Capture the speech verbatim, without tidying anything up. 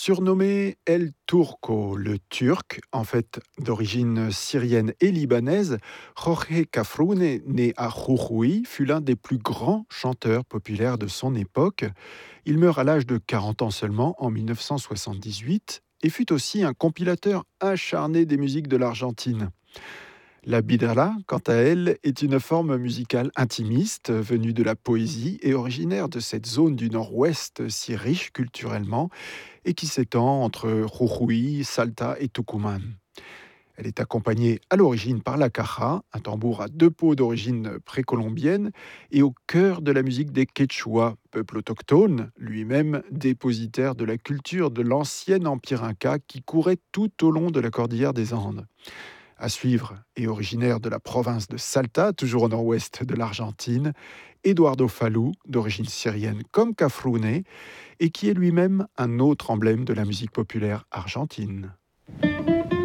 Surnommé El Turco, le Turc, en fait d'origine syrienne et libanaise, Jorge Cafrune, né à Jujuy, fut l'un des plus grands chanteurs populaires de son époque. Il meurt à l'âge de quarante ans seulement en mille neuf cent soixante-dix-huit et fut aussi un compilateur acharné des musiques de l'Argentine. La bidala, quant à elle, est une forme musicale intimiste venue de la poésie et originaire de cette zone du nord-ouest si riche culturellement et qui s'étend entre Jujuy, Salta et Tucumán. Elle est accompagnée à l'origine par la caja, un tambour à deux peaux d'origine précolombienne, et au cœur de la musique des Quechua, peuple autochtone, lui-même dépositaire de la culture de l'ancien empire inca qui courait tout au long de la cordillère des Andes. À suivre et originaire de la province de Salta, toujours au nord-ouest de l'Argentine, Eduardo Falú, d'origine syrienne comme Cafrune, et qui est lui-même un autre emblème de la musique populaire argentine.